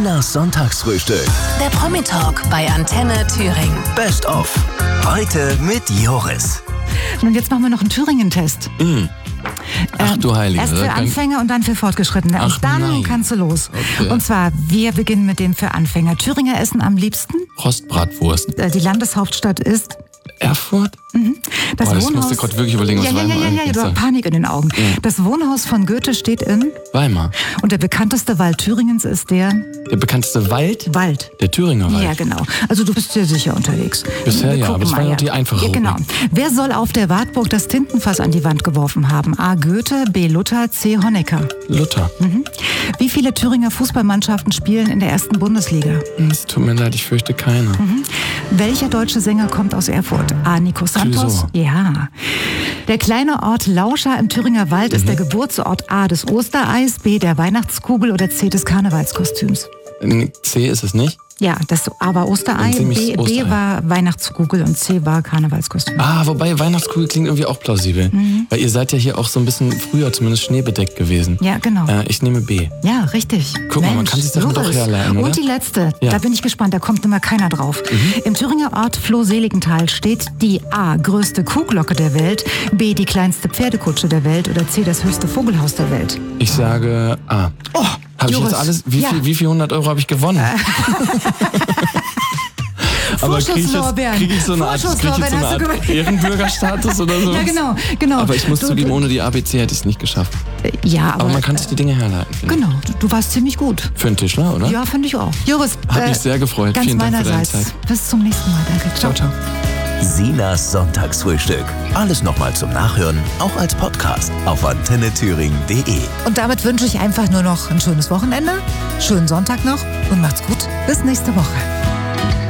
Sinas Sonntagsfrühstück. Der Promi-Talk bei Antenne Thüringen. Best of. Heute mit Joris. Und jetzt machen wir noch einen Thüringen-Test. Ach du Heilige. Erst für Anfänger und dann für Fortgeschrittene. Ach Und dann nein. kannst du los. Okay. Und zwar, wir beginnen mit dem für Anfänger. Thüringer essen am liebsten. Rostbratwurst. Die Landeshauptstadt ist Erfurt? das Das Wohnhaus. musste ich gerade wirklich überlegen, was ja, Weimar du eigentlich hast sagt. Panik in den Augen. Ja. Das Wohnhaus von Goethe steht in. Weimar. Und der bekannteste Wald Thüringens ist der Der bekannteste Wald? Wald. Der Thüringer Wald. Ja, genau. Also du bist sehr sicher unterwegs. Bisher Wir ja, aber gucken das war mal, ja die einfache Ja, genau. Rubrik. Wer soll auf der Wartburg das Tintenfass an die Wand geworfen haben? A. Goethe, B. Luther, C. Honecker. Luther. Wie viele Thüringer Fußballmannschaften spielen in der ersten Bundesliga? Es tut mir leid, ich fürchte keine. Welcher deutsche Sänger kommt aus Erfurt? A. Nico Santos? Clouseau. Ja. Der kleine Ort Lauscha im Thüringer Wald ist der Geburtsort A. des Ostereis, B. der Weihnachtskugel oder C. des Karnevalskostüms. C ist es nicht? Ja, das A war Osterei, Dann nehme B, ich B Osterei. war Weihnachtskugel und C war Karnevalskostüm. Wobei Weihnachtskugel klingt irgendwie auch plausibel. Weil ihr seid ja hier auch so ein bisschen früher zumindest schneebedeckt gewesen. Ja, genau. Ich nehme B. Ja, richtig. Guck mal, man kann sich Sachen doch Joris. herleiten, oder? Und die letzte, Ja. da bin ich gespannt, da kommt immer keiner drauf. Im Thüringer Ort Floh-Seligenthal steht die A. größte Kuhglocke der Welt, B. die kleinste Pferdekutsche der Welt oder C. das höchste Vogelhaus der Welt. Ich sage A. Oh, Habe ich Joris. jetzt alles? Wie Ja. viel 100 Euro habe ich gewonnen? Aber kriege ich so eine Art, Vorschusslorbeeren hast du gewonnen. Ehrenbürgerstatus oder so? Ja, genau. Aber ich muss Du- zugeben, ohne die ABC hätte ich es nicht geschafft. Ja, Aber man kann sich die Dinge herleiten. finde ich. Genau, du warst ziemlich gut. Für einen Tischler, oder? Ja, finde ich auch. Joris, Hat mich sehr gefreut. Ganz Vielen Dank für deine meinerseits. Zeit. Bis zum nächsten Mal. Danke. Ciao, ciao. Sinas Sonntagsfrühstück. Alles nochmal zum Nachhören, auch als Podcast auf antennethüringen.de. Und damit wünsche ich einfach nur noch ein schönes Wochenende, schönen Sonntag noch und macht's gut. Bis nächste Woche.